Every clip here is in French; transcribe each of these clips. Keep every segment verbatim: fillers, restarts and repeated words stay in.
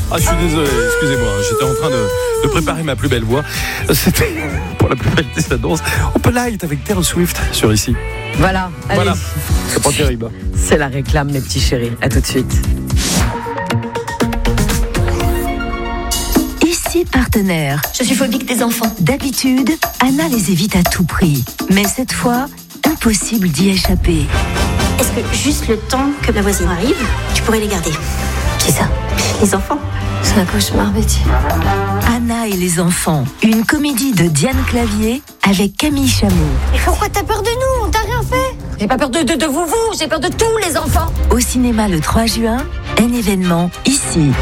Ah, je suis désolé, excusez-moi, j'étais en train de, de préparer ma plus belle voix. C'était pour la plus belle des annonces. Open Light avec Taylor Swift sur ici. Voilà, allez. Voilà, c'est pas terrible. C'est la réclame, mes petits chéris. À tout de suite. Ici partenaire. Je suis phobique des enfants. D'habitude, Anna les évite à tout prix. Mais cette fois, impossible d'y échapper. Est-ce que juste le temps que ma voisine arrive, tu pourrais les garder? Qui ça? Les enfants. C'est un cauchemar, Betty. Anna et les enfants, une comédie de Diane Clavier avec Camille Chamou. Mais pourquoi t'as peur de nous? On t'a rien fait. J'ai pas peur de, de, de vous, vous, j'ai peur de tous les enfants. Au cinéma le trois juin, un événement ici.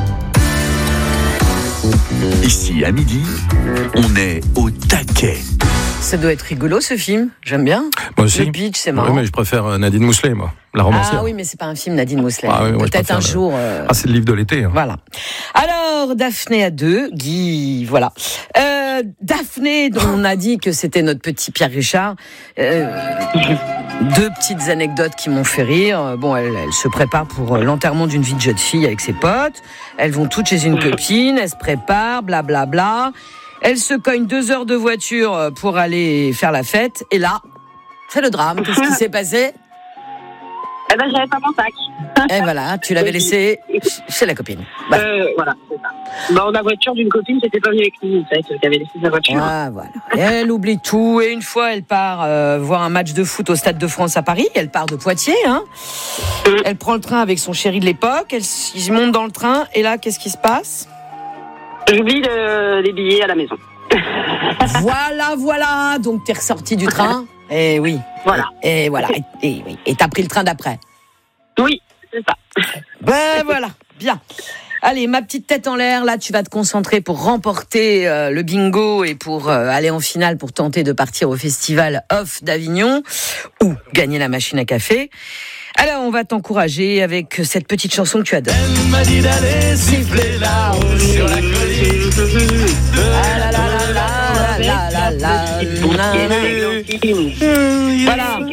Ici, à midi, on est au taquet. Ça doit être rigolo, ce film. J'aime bien. Moi aussi. Le pitch, c'est marrant. Oui, mais je préfère Nadine Mousselet, moi, la romancière. Ah oui, mais c'est pas un film Nadine Mousselet. Ah oui, moi, je Peut-être un préfère le- jour. euh, Ah, c'est le livre de l'été. Hein. Voilà. Alors, Daphné à deux, Guy, voilà. Euh, Daphné, dont on a dit que c'était notre petit Pierre Richard. Euh, deux petites anecdotes qui m'ont fait rire. Bon, elle, elle se prépare pour l'enterrement d'une vie de jeune fille avec ses potes. Elles vont toutes chez une copine, elles se préparent, blablabla. Bla, bla. Elles se cognent deux heures de voiture pour aller faire la fête. Et là, c'est le drame. Qu'est-ce qui s'est passé? Eh ben, j'avais pas mon sac. Et voilà, tu l'avais laissé chez la copine. Bah. Euh, voilà, c'est ça. Dans la voiture d'une copine, c'était pas venu avec nous, en fait, qui avait laissé sa voiture. Ah, voilà. Et elle oublie tout. Et une fois, elle part euh, voir un match de foot au Stade de France à Paris. Elle part de Poitiers. Hein. Elle prend le train avec son chéri de l'époque. Elle, ils montent dans le train. Et là, qu'est-ce qui se passe? J'oublie le, les billets à la maison. Voilà, voilà. Donc, t'es ressorti du train. Et oui. Voilà. Et voilà. Et, et, oui. Et t'as pris le train d'après. Oui, c'est ça. Ben voilà. Bien. Allez, ma petite tête en l'air, là, tu vas te concentrer pour remporter euh, le bingo et pour euh, aller en finale pour tenter de partir au festival Off d'Avignon ou gagner la machine à café. Alors, on va t'encourager avec cette petite chanson que tu adores. Elle m'a dit d'aller siffler là-haut sur la colline. Ah là là là là là là là là. Voilà.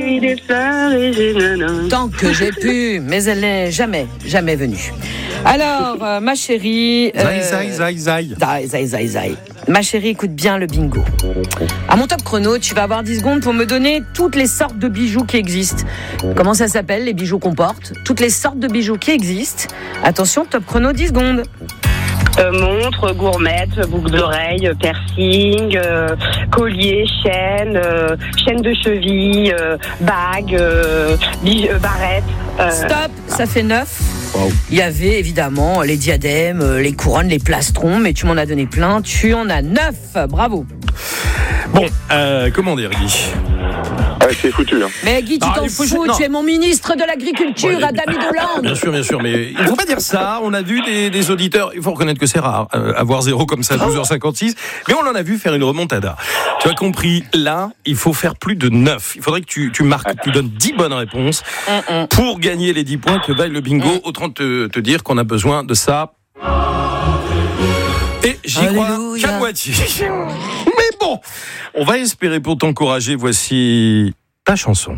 Tant que j'ai pu, mais elle n'est jamais, jamais venue. Alors, euh, ma chérie... Zai, euh, zai, zai, zai. Zai, zai, zai, zai. Ma chérie, écoute bien le bingo. À mon top chrono, tu vas avoir dix secondes pour me donner toutes les sortes de bijoux qui existent. Comment ça s'appelle, les bijoux qu'on porte? Toutes les sortes de bijoux qui existent. Attention, top chrono, dix secondes. Euh, montre, gourmette, boucle d'oreille, piercing, euh, collier, chaîne, euh, chaîne de cheville, euh, bague, euh, bij- euh, barrette. Euh, Stop, ça fait neuf. Wow. Il y avait évidemment les diadèmes, les couronnes, les plastrons, mais tu m'en as donné plein. Tu en as neuf. Bravo. Bon, euh, comment dire, Guy? Ah, c'est foutu, hein. Mais Guy, tu Ah, t'en il faut- fous, non. tu es mon ministre de l'Agriculture, Ouais, Adami Dolan. Bien sûr, bien sûr, mais il ne faut pas dire ça. On a vu des, des auditeurs, il faut reconnaître que c'est rare, euh, avoir zéro comme ça à douze heures cinquante-six, mais on en a vu faire une remontada. Tu as compris, là, il faut faire plus de neuf. Il faudrait que tu, tu marques, que tu donnes dix bonnes réponses pour gagner les dix points que vaille le bingo. Autant te, te dire qu'on a besoin de ça. Et j'y crois Alléluia. qu'à moitié. Mais bon, on va espérer pour t'encourager. Voici ta chanson.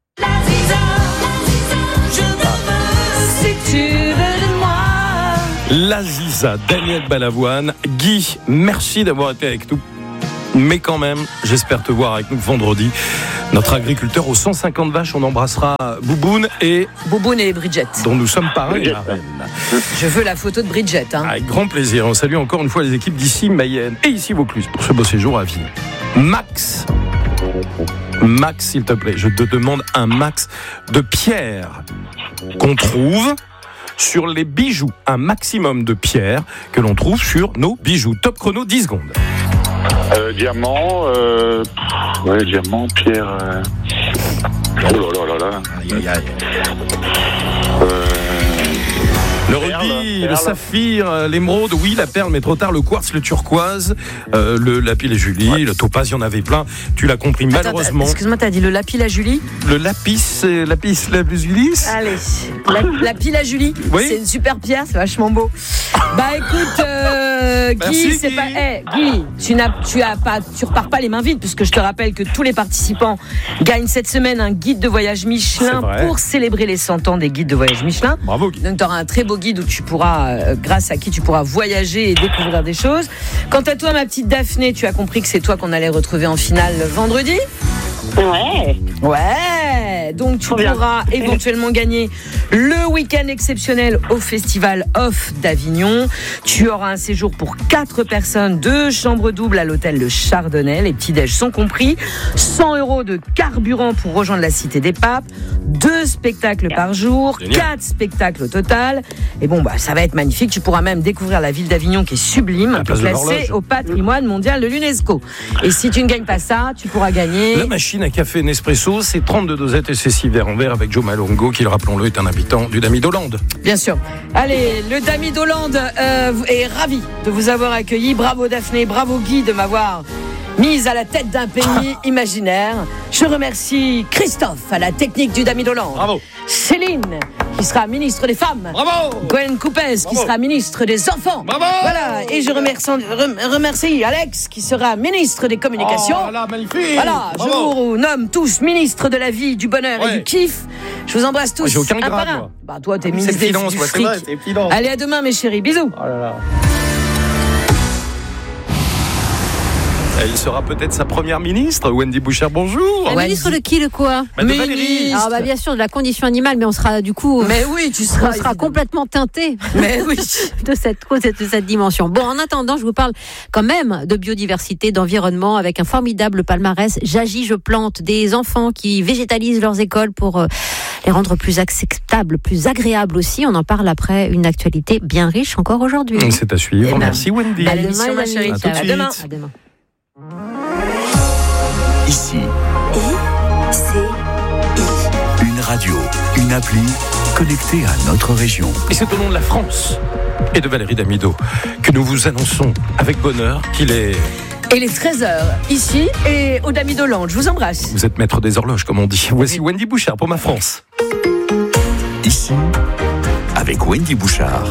Si tu veux de moi. La Ziza, Daniel Balavoine. Guy, merci d'avoir été avec nous. Mais quand même, j'espère te voir avec nous vendredi. Notre agriculteur aux cent cinquante vaches, on embrassera Bouboune et Bouboune et Bridget. dont nous sommes parrains. Bridget. Je veux la photo de Bridget. Hein. Avec grand plaisir. On salue encore une fois les équipes d'ici Mayenne et ici Vaucluse pour ce beau séjour à Avignon. Max, Max, s'il te plaît, je te demande un max de pierres qu'on trouve sur les bijoux. Un maximum de pierres que l'on trouve sur nos bijoux. Top chrono, dix secondes. Euh, diamant, euh... ouais, diamant, pierre. Euh... Oh là là là là. Aïe, aïe, aïe. Euh... Le Perle, rubis, le perle. saphir, euh, l'émeraude, oui, la perle, mais trop tard, le quartz, le turquoise, euh, le lapis lazuli, ouais. Le topaz, il y en avait plein. Tu l'as compris, Attends, malheureusement. excuse-moi, t'as dit le lapis la Julie? Le lapis, c'est lapis lazuli. Allez, la, la pile à Julie, Oui. c'est une super pierre, c'est vachement beau. Bah écoute, euh, Guy, Merci, c'est Guy. pas, hey, Guy, tu n'as, tu as pas, tu repars pas les mains vides, puisque je te rappelle que tous les participants gagnent cette semaine un guide de voyage Michelin C'est vrai. pour célébrer les cent ans des guides de voyage Michelin. Bravo, Guy. Donc tu auras un très beau guide guide où tu pourras, euh, grâce à qui tu pourras voyager et découvrir des choses. Quant à toi, ma petite Daphné, tu as compris que c'est toi qu'on allait retrouver en finale vendredi ? Ouais. Ouais, donc tu Trop bien. pourras éventuellement gagner le week-end exceptionnel au Festival Off d'Avignon. Tu auras un séjour pour quatre personnes, deux chambres doubles à l'hôtel Le Chardonnay. Les petits-déj sont compris. cent euros de carburant pour rejoindre la Cité des Papes. Deux spectacles par jour, Génial. quatre spectacles au total. Et bon, bah, ça va être magnifique. Tu pourras même découvrir la ville d'Avignon qui est sublime, La place de classée l'horloge. au patrimoine mondial de l'UNESCO. Et si tu ne gagnes pas ça, tu pourras gagner... La machine à café Nespresso, c'est trente-deux dosettes et c'est six verres en verre avec Joe Malongo, qui, rappelons-le, est un habitant du Dami d'Hollande. Bien sûr. Allez, le Dami d'Hollande euh, est ravi de vous avoir accueilli. Bravo Daphné, bravo Guy de m'avoir mise à la tête d'un pays imaginaire. Je remercie Christophe à la technique du Dami d'Hollande. Bravo. Céline, qui sera ministre des Femmes. Bravo. Gwen Coupez, qui sera ministre des Enfants. Bravo. Voilà. Et je remercie, rem- remercie Alex, qui sera ministre des Communications. Oh là là, magnifique. Voilà, je Bravo. vous nomme tous ministres de la vie, du bonheur Ouais. et du kiff. Je vous embrasse tous. Moi, j'ai aucun un grade, par un. moi. Bah, toi, t'es C'est ministre des finance, du moi, c'est fric. vrai, c'est finance. Allez, à demain, mes chéris. Bisous. Oh là là. Elle sera peut-être sa première ministre, Wendy Bouchard, bonjour. La Ouais, ministre dis- de qui, de quoi? Bah, de Ministre. Valérie. Alors bah bien sûr de la condition animale, mais on sera du coup, Mais oui, tu on seras. sera évidemment. complètement teinté Mais oui. de cette cause et de cette dimension. Bon, en attendant, je vous parle quand même de biodiversité, d'environnement, avec un formidable palmarès. J'agis, je plante, des enfants qui végétalisent leurs écoles pour euh, les rendre plus acceptables, plus agréables aussi. On en parle après une actualité bien riche encore aujourd'hui. C'est à suivre. Eh ben, Merci Wendy. à À l'émission, demain, ma les chérie. amis. À tout de À suite. demain. À demain. Ici, C'est une radio, une appli connectée à notre région. Et c'est au nom de la France et de Valérie Damido que nous vous annonçons avec bonheur qu'il est... Et les treize heures, ici et au Dami d'Hollande. Je vous embrasse. Vous êtes maître des horloges, comme on dit. Voici Wendy Bouchard pour ma France. Ici, avec Wendy Bouchard.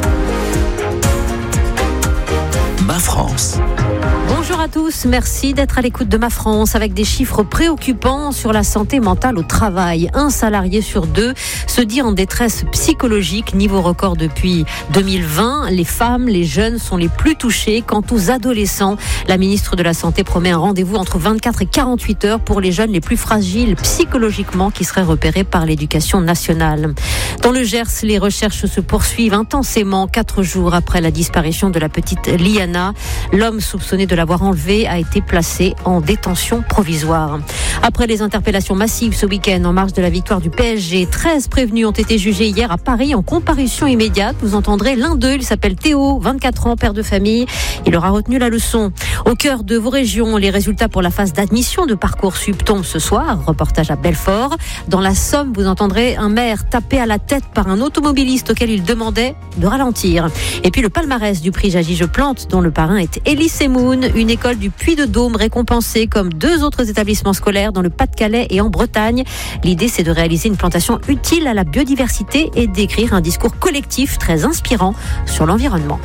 Ma France. Bonjour à tous, merci d'être à l'écoute de Ma France avec des chiffres préoccupants sur la santé mentale au travail. Un salarié sur deux se dit en détresse psychologique, niveau record depuis deux mille vingt. Les femmes, les jeunes sont les plus touchés. Quant aux adolescents, la ministre de la Santé promet un rendez-vous entre vingt-quatre et quarante-huit heures pour les jeunes les plus fragiles psychologiquement qui seraient repérés par l'éducation nationale. Dans le Gers, les recherches se poursuivent intensément. Quatre jours après la disparition de la petite Liana, l'homme soupçonné de l'avoir enlevée a été placé en détention provisoire. Après les interpellations massives ce week-end en marge de la victoire du P S G, treize prévenus ont été jugés hier à Paris en comparution immédiate. Vous entendrez l'un d'eux, il s'appelle Théo, vingt-quatre ans, père de famille. Il aura retenu la leçon. Au cœur de vos régions, les résultats pour la phase d'admission de Parcoursup tombent ce soir. Reportage à Belfort. Dans la Somme, vous entendrez un maire tapé à la tête par un automobiliste auquel il demandait de ralentir. Et puis le palmarès du prix J'agis, je plante, dont le parrain est Elie Semoun, une école du Puy-de-Dôme récompensée comme deux autres établissements scolaires dans le Pas-de-Calais et en Bretagne. L'idée, c'est de réaliser une plantation utile à la biodiversité et d'écrire un discours collectif très inspirant sur l'environnement.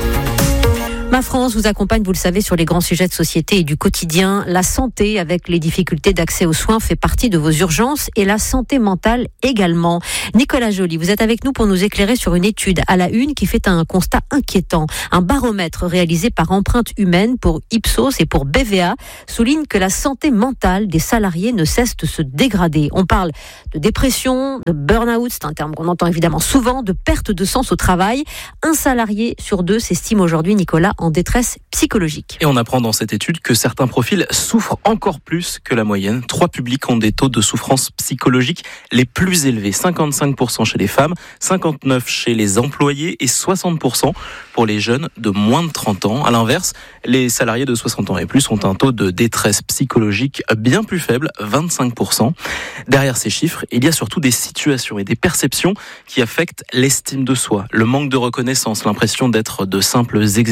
Ma France vous accompagne, vous le savez, sur les grands sujets de société et du quotidien. La santé, avec les difficultés d'accès aux soins, fait partie de vos urgences et la santé mentale également. Nicolas Joly, vous êtes avec nous pour nous éclairer sur une étude à la une qui fait un constat inquiétant. Un baromètre réalisé par Empreinte Humaine pour Ipsos et pour B V A souligne que la santé mentale des salariés ne cesse de se dégrader. On parle de dépression, de burn-out, c'est un terme qu'on entend évidemment souvent, de perte de sens au travail. Un salarié sur deux s'estime aujourd'hui, Nicolas, en détresse psychologique. Et on apprend dans cette étude que certains profils souffrent encore plus que la moyenne. Trois publics ont des taux de souffrance psychologique les plus élevés. cinquante-cinq pour cent chez les femmes, cinquante-neuf pour cent chez les employés et soixante pour cent pour les jeunes de moins de trente ans. À l'inverse, les salariés de soixante ans et plus ont un taux de détresse psychologique bien plus faible, vingt-cinq pour cent. Derrière ces chiffres, il y a surtout des situations et des perceptions qui affectent l'estime de soi, le manque de reconnaissance, l'impression d'être de simples exécutants,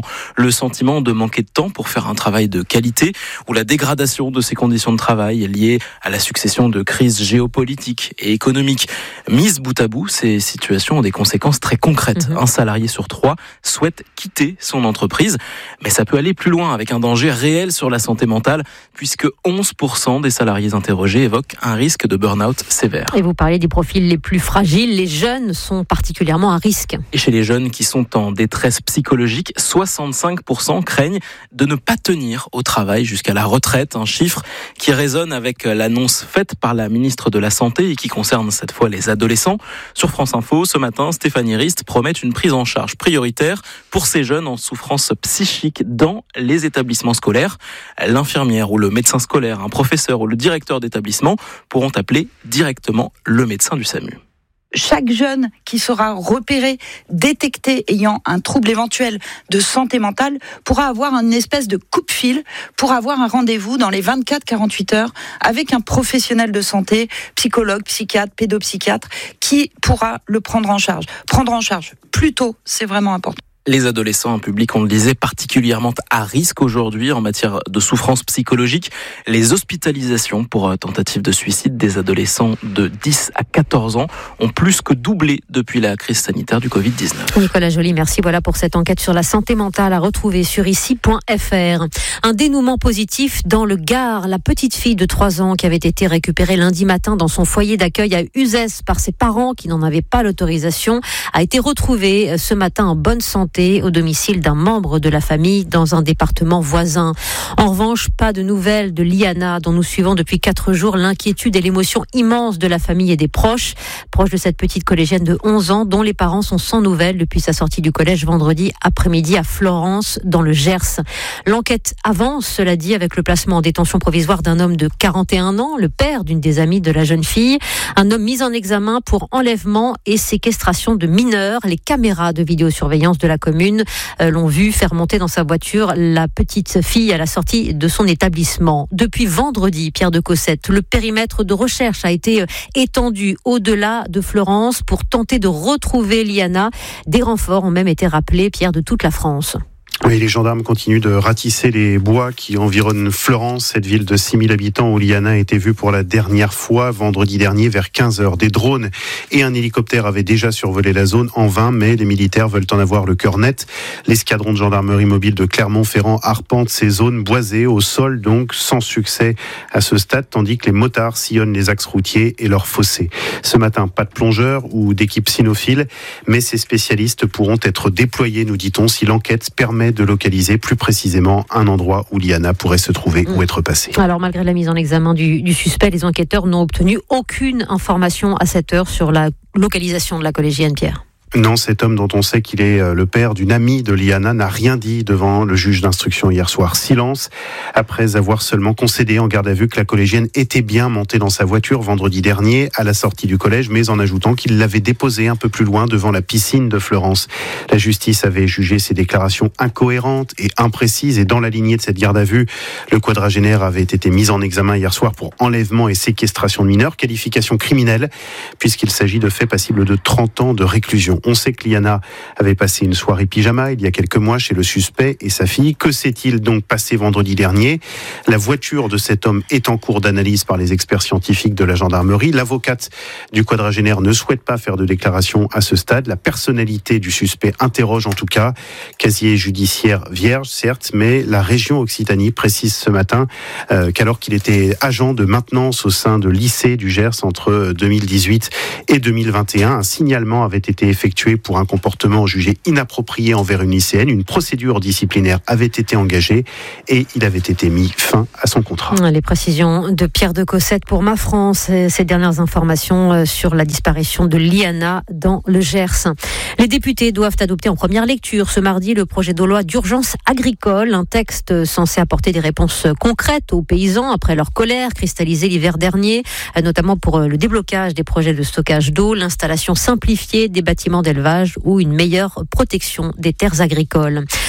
le sentiment de manquer de temps pour faire un travail de qualité ou la dégradation de ses conditions de travail liées à la succession de crises géopolitiques et économiques. Mises bout à bout, ces situations ont des conséquences très concrètes. Mmh. Un salarié sur trois souhaite quitter son entreprise, mais ça peut aller plus loin avec un danger réel sur la santé mentale, puisque onze pour cent des salariés interrogés évoquent un risque de burn-out sévère. Et vous parlez des profils les plus fragiles, les jeunes sont particulièrement à risque. Et chez les jeunes qui sont en détresse psychologique, soixante-cinq pour cent craignent de ne pas tenir au travail jusqu'à la retraite, un chiffre qui résonne avec l'annonce faite par la ministre de la Santé et qui concerne cette fois les adolescents. Sur France Info, ce matin, Stéphanie Rist promet une prise en charge prioritaire pour ces jeunes en souffrance psychique dans les établissements scolaires. L'infirmière ou le médecin scolaire, un professeur ou le directeur d'établissement pourront appeler directement le médecin du SAMU. Chaque jeune qui sera repéré, détecté ayant un trouble éventuel de santé mentale pourra avoir une espèce de coupe-fil pour avoir un rendez-vous dans les vingt-quatre à quarante-huit heures avec un professionnel de santé, psychologue, psychiatre, pédopsychiatre, qui pourra le prendre en charge. Prendre en charge plus tôt, c'est vraiment important. Les adolescents, un public, on le disait, particulièrement à risque aujourd'hui en matière de souffrance psychologique. Les hospitalisations pour tentative de suicide des adolescents de dix à quatorze ans ont plus que doublé depuis la crise sanitaire du covid dix-neuf. Nicolas Joly, merci voilà pour cette enquête sur la santé mentale à retrouver sur ici point f r. Un dénouement positif dans le Gard. La petite fille de trois ans qui avait été récupérée lundi matin dans son foyer d'accueil à Uzès par ses parents qui n'en avaient pas l'autorisation a été retrouvée ce matin en bonne santé au domicile d'un membre de la famille dans un département voisin. En revanche, pas de nouvelles de Liana, dont nous suivons depuis quatre jours l'inquiétude et l'émotion immense de la famille et des proches. Proche de cette petite collégienne de onze ans, dont les parents sont sans nouvelles depuis sa sortie du collège vendredi après-midi à Florence, dans le Gers. L'enquête avance, cela dit, avec le placement en détention provisoire d'un homme de quarante et un ans, le père d'une des amies de la jeune fille. Un homme mis en examen pour enlèvement et séquestration de mineurs. Les caméras de vidéosurveillance de la commune euh, l'ont vu faire monter dans sa voiture la petite fille à la sortie de son établissement. Depuis vendredi, Pierre de Cossette, le périmètre de recherche a été euh, étendu au-delà de Florence pour tenter de retrouver Liana. Des renforts ont même été rappelés, Pierre, de toute la France. Oui, les gendarmes continuent de ratisser les bois qui environnent Florence, cette ville de six mille habitants où Liana a été vue pour la dernière fois vendredi dernier vers quinze heures. Des drones et un hélicoptère avaient déjà survolé la zone en vain, mais les militaires veulent en avoir le cœur net. L'escadron de gendarmerie mobile de Clermont-Ferrand arpente ces zones boisées au sol, donc sans succès à ce stade, tandis que les motards sillonnent les axes routiers et leurs fossés. Ce matin, pas de plongeurs ou d'équipe cynophile, mais ces spécialistes pourront être déployés, nous dit-on, si l'enquête permet de localiser plus précisément un endroit où Liana pourrait se trouver mmh. ou être passée. Alors, malgré la mise en examen du, du suspect, les enquêteurs n'ont obtenu aucune information à cette heure sur la localisation de la collégienne, Pierre. Non, cet homme dont on sait qu'il est le père d'une amie de Liana n'a rien dit devant le juge d'instruction hier soir. Silence, après avoir seulement concédé en garde à vue que la collégienne était bien montée dans sa voiture vendredi dernier à la sortie du collège, mais en ajoutant qu'il l'avait déposée un peu plus loin devant la piscine de Florence. La justice avait jugé ces déclarations incohérentes et imprécises, et dans la lignée de cette garde à vue, le quadragénaire avait été mis en examen hier soir pour enlèvement et séquestration de mineurs, qualification criminelle, puisqu'il s'agit de faits passibles de trente ans de réclusion. On sait que Liana avait passé une soirée pyjama il y a quelques mois chez le suspect et sa fille. Que s'est-il donc passé vendredi dernier ? La voiture de cet homme est en cours d'analyse par les experts scientifiques de la gendarmerie. L'avocate du quadragénaire ne souhaite pas faire de déclaration à ce stade. La personnalité du suspect interroge en tout cas. Casier judiciaire vierge, certes, mais la région Occitanie précise ce matin euh, qu'alors qu'il était agent de maintenance au sein de lycée du Gers entre deux mille dix-huit et deux mille vingt et un, un signalement avait été effectué pour un comportement jugé inapproprié envers une lycéenne. Une procédure disciplinaire avait été engagée et il avait été mis fin à son contrat. Les précisions de Pierre de Cossette pour Ma France. Ces dernières informations sur la disparition de Liana dans le Gers. Les députés doivent adopter en première lecture ce mardi le projet de loi d'urgence agricole, un texte censé apporter des réponses concrètes aux paysans après leur colère cristallisée l'hiver dernier, notamment pour le déblocage des projets de stockage d'eau, l'installation simplifiée des bâtiments d'élevage ou une meilleure protection des terres agricoles.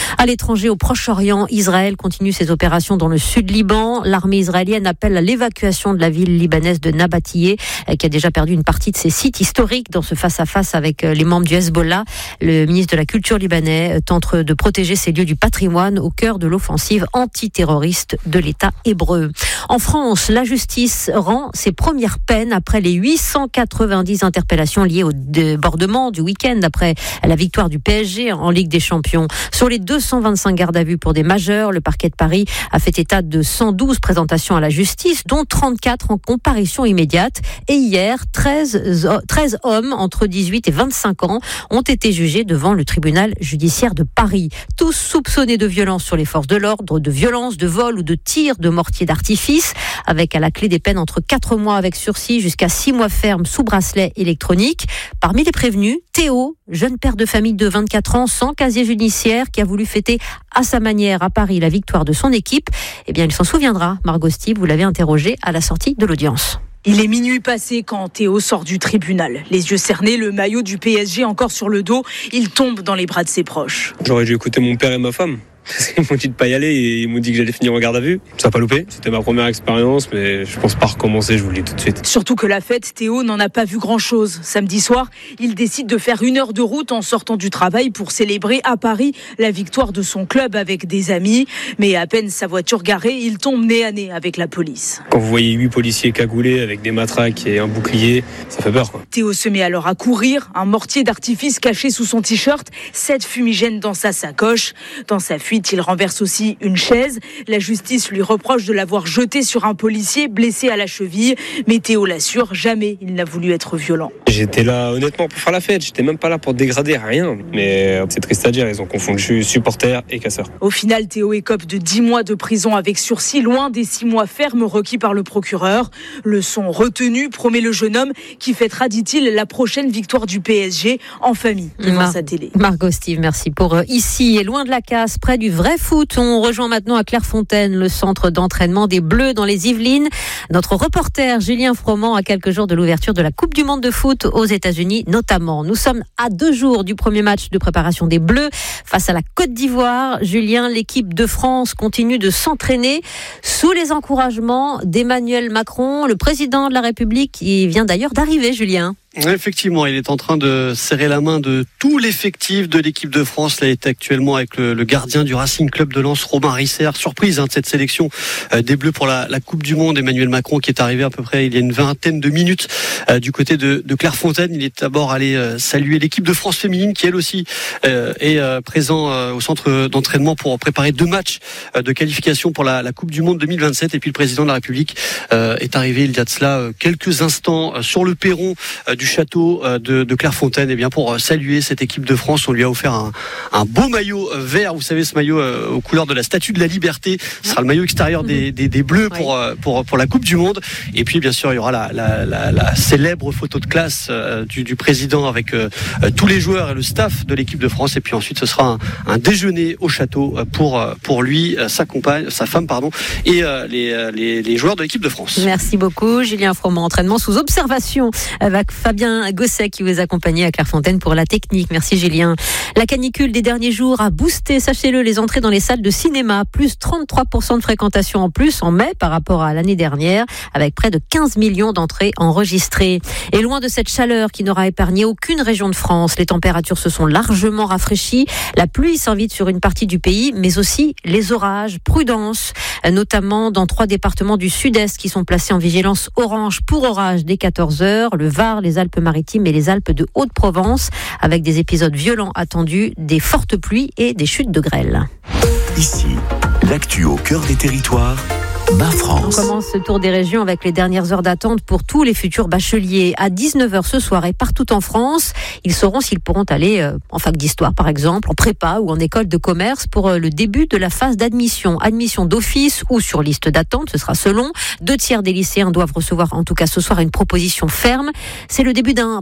À l'étranger, au Proche-Orient, Israël continue ses opérations dans le sud Liban. L'armée israélienne appelle à l'évacuation de la ville libanaise de Nabatiyeh, qui a déjà perdu une partie de ses sites historiques dans ce face-à-face avec les membres du Hezbollah. Le ministre de la Culture libanais tente de protéger ces lieux du patrimoine au cœur de l'offensive antiterroriste de l'État hébreu. En France, la justice rend ses premières peines après les huit cent quatre-vingt-dix interpellations liées au débordement du week-end après la victoire du P S G en Ligue des Champions. Sur les deux cent vingt-cinq gardes à vue pour des majeurs, le parquet de Paris a fait état de cent douze présentations à la justice, dont trente-quatre en comparution immédiate. Et hier, treize, treize hommes entre dix-huit et vingt-cinq ans ont été jugés devant le tribunal judiciaire de Paris. Tous soupçonnés de violence sur les forces de l'ordre, de violence, de vol ou de tir de mortier d'artifice, avec à la clé des peines entre quatre mois avec sursis jusqu'à six mois ferme sous bracelet électronique. Parmi les prévenus, Théo, jeune père de famille de vingt-quatre ans, sans casier judiciaire, qui a voulu fêter à sa manière à Paris la victoire de son équipe. Eh bien, il s'en souviendra. Margot Steve, vous l'avez interrogé à la sortie de l'audience. Il est minuit passé quand Théo sort du tribunal. Les yeux cernés, le maillot du P S G encore sur le dos. Il tombe dans les bras de ses proches. J'aurais dû écouter mon père et ma femme. Ils m'ont dit de pas y aller et ils m'ont dit que j'allais finir en garde à vue. Ça n'a pas loupé. C'était ma première expérience, mais je pense pas recommencer, je vous le dis tout de suite. Surtout que la fête, Théo n'en a pas vu grand-chose. Samedi soir, il décide de faire une heure de route en sortant du travail pour célébrer à Paris la victoire de son club avec des amis. Mais à peine sa voiture garée, il tombe nez à nez avec la police. Quand vous voyez huit policiers cagoulés avec des matraques et un bouclier, ça fait peur, quoi. Théo se met alors à courir, un mortier d'artifice caché sous son t-shirt, sept fumigènes dans sa sacoche. Dans sa fuite, il renverse aussi une chaise. La justice lui reproche de l'avoir jeté sur un policier blessé à la cheville. Mais Théo l'assure, jamais il n'a voulu être violent. J'étais là honnêtement pour faire la fête. J'étais même pas là pour dégrader, rien. Mais c'est triste à dire, ils ont confondu supporter et casseur. Au final, Théo écope de dix mois de prison avec sursis, loin des six mois fermes requis par le procureur. Leçon retenue, promet le jeune homme qui fêtera, dit-il, la prochaine victoire du P S G en famille devant Mar- sa télé. Margot Steve, merci pour euh, ici et loin de la casse, près du vrai foot. On rejoint maintenant à Clairefontaine, le centre d'entraînement des Bleus dans les Yvelines. Notre reporter Julien Froment, à quelques jours de l'ouverture de la Coupe du Monde de foot aux États-Unis notamment. Nous sommes à deux jours du premier match de préparation des Bleus face à la Côte d'Ivoire. Julien, l'équipe de France continue de s'entraîner sous les encouragements d'Emmanuel Macron, le président de la République, qui vient d'ailleurs d'arriver, Julien. Effectivement, il est en train de serrer la main de tout l'effectif de l'équipe de France. Là, il est actuellement avec le, le gardien du Racing Club de Lens, Romain Risser. Surprise hein, de cette sélection euh, des Bleus pour la, la Coupe du Monde. Emmanuel Macron qui est arrivé à peu près il y a une vingtaine de minutes euh, du côté de, de Clairefontaine. Il est d'abord allé euh, saluer l'équipe de France féminine qui elle aussi euh, est euh, présent euh, au centre d'entraînement pour préparer deux matchs euh, de qualification pour la, la Coupe du Monde deux mille vingt-sept. Et puis le président de la République euh, est arrivé il y a de cela euh, quelques instants euh, sur le perron euh, du château de, de Clairefontaine, et bien pour saluer cette équipe de France. On lui a offert un, un beau maillot vert, vous savez, ce maillot euh, aux couleurs de la Statue de la Liberté. Ce sera le maillot extérieur des, des, des Bleus pour, oui. pour, pour la Coupe du Monde. Et puis bien sûr il y aura la, la, la, la célèbre photo de classe euh, du, du président avec euh, tous les joueurs et le staff de l'équipe de France. Et puis ensuite ce sera un, un déjeuner au château pour, pour lui, sa compagne, sa femme pardon, et euh, les, les, les joueurs de l'équipe de France. Merci beaucoup Julien Froment, entraînement sous observation avec Fabien Gosset qui vous accompagnait à Clairefontaine pour la technique. Merci Julien. La canicule des derniers jours a boosté, sachez-le, les entrées dans les salles de cinéma. Plus trente-trois pour cent de fréquentation en plus en mai par rapport à l'année dernière, avec près de quinze millions d'entrées enregistrées. Et loin de cette chaleur qui n'aura épargné aucune région de France, les températures se sont largement rafraîchies. La pluie s'invite sur une partie du pays, mais aussi les orages. Prudence, notamment dans trois départements du sud-est qui sont placés en vigilance orange pour orage dès quatorze heures. Le Var, les Alpes-Maritimes et les Alpes de Haute-Provence, avec des épisodes violents attendus, des fortes pluies et des chutes de grêle. Ici, l'actu au cœur des territoires. Ma France. On commence ce tour des régions avec les dernières heures d'attente pour tous les futurs bacheliers. À dix-neuf heures ce soir et partout en France, ils sauront s'ils pourront aller euh, en fac d'histoire par exemple, en prépa ou en école de commerce pour euh, le début de la phase d'admission. Admission d'office ou sur liste d'attente, ce sera selon. Deux tiers des lycéens doivent recevoir en tout cas ce soir une proposition ferme. C'est le début d'un